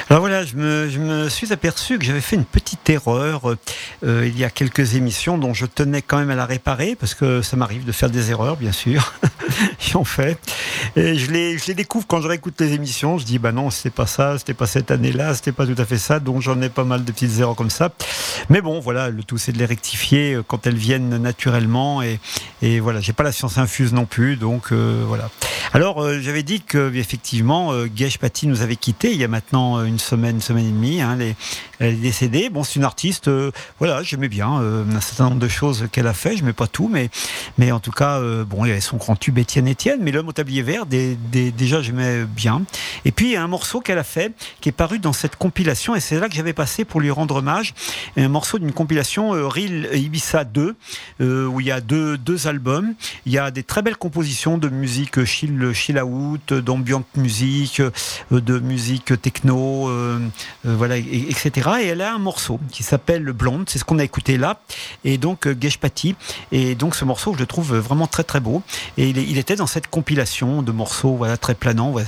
Alors voilà, je me suis aperçu que j'avais fait une petite erreur il y a quelques émissions dont je tenais quand même à la réparer parce que ça m'arrive de faire des erreurs, bien sûr. J'en fais. Et je les découvre quand je réécoute les émissions. Je dis, bah non, c'était pas ça, c'était pas cette année-là, c'était pas tout à fait ça. Donc j'en ai pas mal de petites erreurs comme ça. Mais bon, voilà, le tout c'est de les rectifier quand elles viennent naturellement. Et voilà, j'ai pas la science infuse non plus. Donc voilà. Alors j'avais dit que effectivement, Gage Paty nous avait quittés il y a maintenant une semaine et demie. Elle est décédée. Bon, c'est une artiste. Voilà, j'aimais bien un certain nombre de choses qu'elle a fait. Je mets pas tout, mais en tout cas, bon, il y avait son grand tube Étienne, mais l'homme au tablier vert, déjà j'aimais bien. Et puis il y a un morceau qu'elle a fait qui est paru dans cette compilation, et c'est là que j'avais passé pour lui rendre hommage. Un morceau d'une compilation Real Ibiza 2, où il y a deux albums. Il y a des très belles compositions de musique chill out, d'ambient musique, de musique techno, voilà, etc. Et elle a un morceau qui s'appelle Blonde, c'est ce qu'on a écouté là, et donc Gage Paty. Et donc ce morceau, je le trouve vraiment très très beau. Et il était dans cette compilation de morceaux, voilà, très planants. Voilà,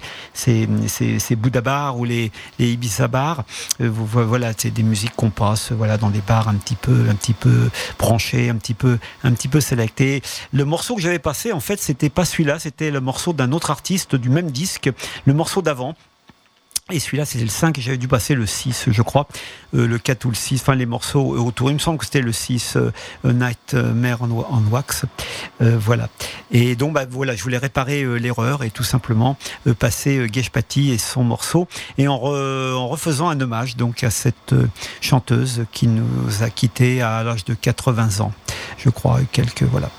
c'est Bouddha Bar ou les Ibiza Bar. Voilà, c'est des musiques qu'on passe, voilà, dans des bars un petit peu branchés, un petit peu sélectés. Le morceau que j'avais passé, en fait, c'était pas celui-là, c'était le morceau d'un autre artiste du même disque, le morceau d'avant. Et celui-là, c'était le 5 et j'avais dû passer le 6, je crois, le 4 ou le 6, enfin les morceaux autour. Il me semble que c'était le 6, Nightmare on Wax. Voilà. Et donc, bah, voilà, je voulais réparer l'erreur et tout simplement passer Gage Paty et son morceau. Et en refaisant un hommage donc, à cette chanteuse qui nous a quittés à l'âge de 80 ans, je crois, voilà.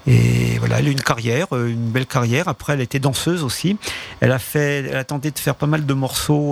Et voilà, elle a une belle carrière. Après, elle était danseuse aussi. Elle a tenté de faire pas mal de morceaux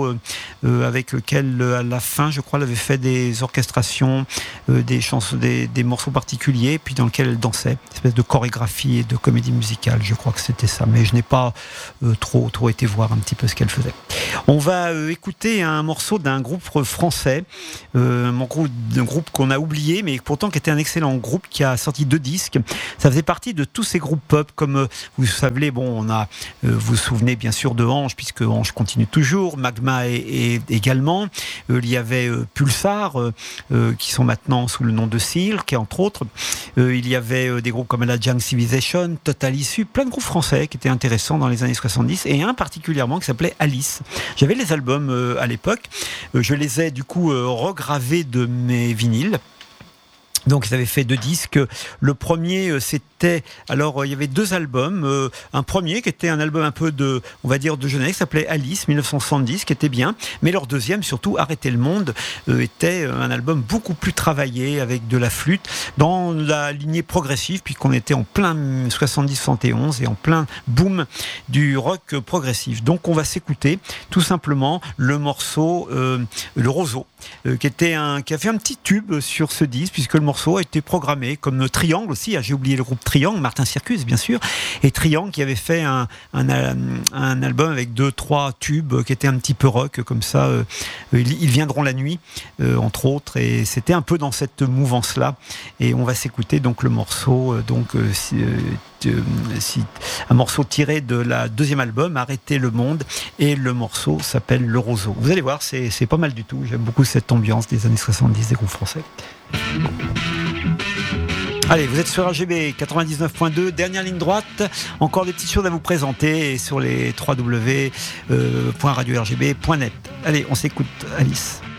avec lesquels, à la fin, je crois, elle avait fait des orchestrations, des chansons, des morceaux particuliers, puis dans lesquels elle dansait, une espèce de chorégraphie et de comédie musicale. Je crois que c'était ça, mais je n'ai pas trop été voir un petit peu ce qu'elle faisait. On va écouter un morceau d'un groupe français, d'un groupe qu'on a oublié, mais pourtant qui était un excellent groupe qui a sorti 2 disques. Ça faisait partie de tous ces groupes pop, comme vous savez, bon, vous vous souvenez bien sûr de Ange, puisque Ange continue toujours, Magma et également. Il y avait Pulsar, qui sont maintenant sous le nom de Silk, entre autres. Il y avait des groupes comme la Young Civilization, Total Issue, plein de groupes français qui étaient intéressants dans les années 70, et un particulièrement qui s'appelait Alice. J'avais les albums à l'époque, je les ai du coup regravés de mes vinyles. Donc ils avaient fait 2 disques. Le premier, c'était... Alors, il y avait 2 albums. Un premier qui était un album un peu de jeunesse, qui s'appelait Alice, 1970, qui était bien. Mais leur deuxième, surtout, Arrêter le monde, était un album beaucoup plus travaillé, avec de la flûte, dans la lignée progressive, puisqu'on était en plein 70-71 et en plein boom du rock progressif. Donc, on va s'écouter, tout simplement, le morceau Le Roseau, qui a fait un petit tube sur ce disque, puisque le morceau a été programmé comme Triangle aussi. J'ai oublié le groupe Triangle, Martin Circus bien sûr, et Triangle qui avait fait un album avec 2-3 tubes qui étaient un petit peu rock comme ça. Ils viendront la nuit, entre autres, et c'était un peu dans cette mouvance là. Et on va s'écouter donc le morceau un morceau tiré de la 2e album, Arrêter le monde, et le morceau s'appelle Le Roseau. Vous allez voir, c'est pas mal du tout. J'aime beaucoup cette ambiance des années 70 des groupes français. Allez, vous êtes sur RGB 99.2, dernière ligne droite. Encore des petites choses à vous présenter sur les www.radio-rgb.net. Allez, on s'écoute Alice.